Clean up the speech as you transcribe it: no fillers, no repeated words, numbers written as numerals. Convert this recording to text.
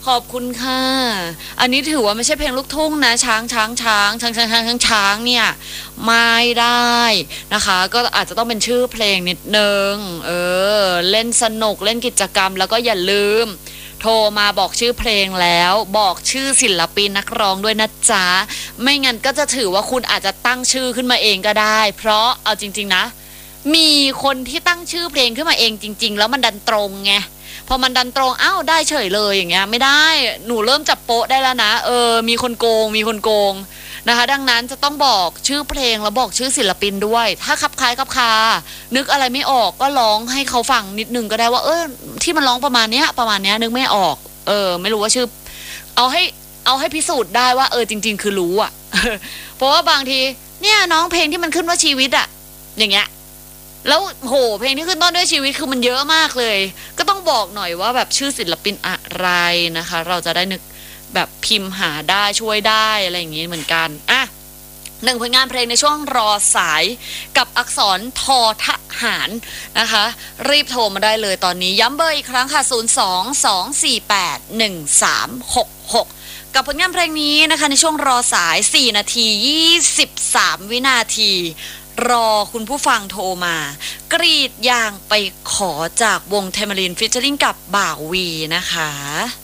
ขอบคุณค่ะอันนี้ถือว่าไม่ใช่เพลงลูกทุ่งนะช้างเนี่ยไม่ได้นะคะก็อาจจะต้องเป็นชื่อเพลงนิดนึงเล่นสนุกเล่นกิจกรรมแล้วก็อย่าลืมโทรมาบอกชื่อเพลงแล้วบอกชื่อศิลปินนักร้องด้วยนะจ๊ะไม่งั้นก็จะถือว่าคุณอาจจะตั้งชื่อขึ้นมาเองก็ได้เพราะเอาจริงๆนะมีคนที่ตั้งชื่อเพลงขึ้นมาเองจริงๆแล้วมันดันตรงไงพอมันดันตรงอ้าวได้เฉยเลยอย่างเงี้ยไม่ได้หนูเริ่มจับโป๊ะได้แล้วนะมีคนโกงนะคะดังนั้นจะต้องบอกชื่อเพลงแล้วบอกชื่อศิลปินด้วยถ้าคับคล้ายคับคานึกอะไรไม่ออกก็ร้องให้เขาฟังนิดนึงก็ได้ว่าที่มันร้องประมาณเนี้ยนึกไม่ออกไม่รู้ว่าชื่อเอาให้เอาให้พิสูจน์ได้ว่าจริงๆคือรู้อ่ะเพราะว่าบางทีเนี่ยน้องเพลงที่มันขึ้นว่าชีวิตอ่ะอย่างเงี้ยแล้วโหเพลงที่ขึ้นต้นด้วยชีวิตคือมันเยอะมากเลยก็ต้องบอกหน่อยว่าแบบชื่อศิลปินอะไรนะคะเราจะได้นึกแบบพิมพ์หาได้ช่วยได้อะไรอย่างงี้เหมือนกันอ่ะหนึ่งผลงานเพลงในช่วงรอสายกับอักษรทอทหารนะคะรีบโทรมาได้เลยตอนนี้ย้ำเบอร์อีกครั้งค่ะ022481366กับผลงานเพลงนี้นะคะในช่วงรอสาย4นาที23วินาทีรอคุณผู้ฟังโทรมากรีดยางไปขอจากวงเทมเมอรินฟิชเชอริงกับบ่าววีนะคะ